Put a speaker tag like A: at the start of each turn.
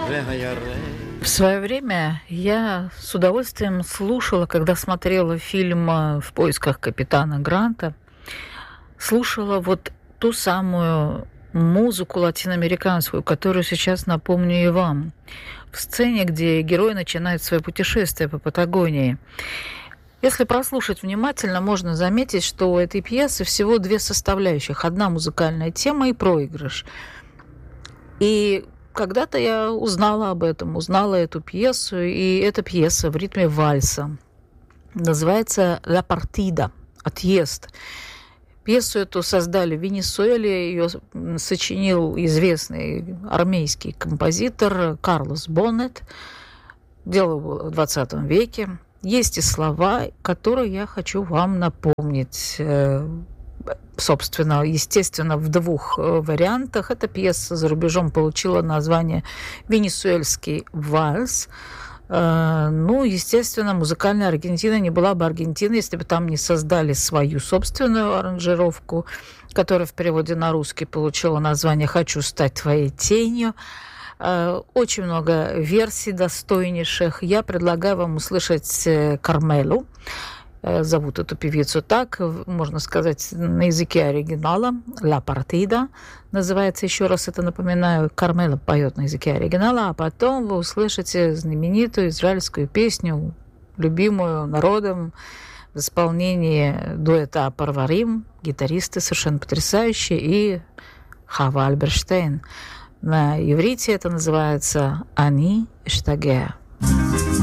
A: В свое время я с удовольствием слушала, когда смотрела фильм «В поисках капитана Гранта», слушала вот ту самую музыку латиноамериканскую, которую сейчас напомню и вам. В сцене, где герой начинает свое путешествие по Патагонии. Если прослушать внимательно, можно заметить, что у этой пьесы всего две составляющих. Одна музыкальная тема и проигрыш. И когда-то я узнала об этом, узнала эту пьесу, и эта пьеса в ритме вальса. Называется «Ла партида» – «Отъезд». Пьесу эту создали в Венесуэле, ее сочинил известный армейский композитор Карлос Боннет. Дело было в 20 веке. Есть и слова, которые я хочу вам напомнить. Собственно, естественно, в двух вариантах. Эта пьеса за рубежом получила название «Венесуэльский вальс». Ну, естественно, музыкальная Аргентина не была бы Аргентиной, если бы там не создали свою собственную аранжировку, которая в переводе на русский получила название «Хочу стать твоей тенью». Очень много версий достойнейших. Я предлагаю вам услышать Кармелу. Зовут эту певицу так, можно сказать, на языке оригинала. «Ла партида» называется, еще раз это напоминаю. Кармела поет на языке оригинала, а потом вы услышите знаменитую израильскую песню, любимую народом, в исполнении дуэта «Парварим», гитаристы совершенно потрясающие, и Хава Альберштейн. На иврите это называется «Ани эштагеа».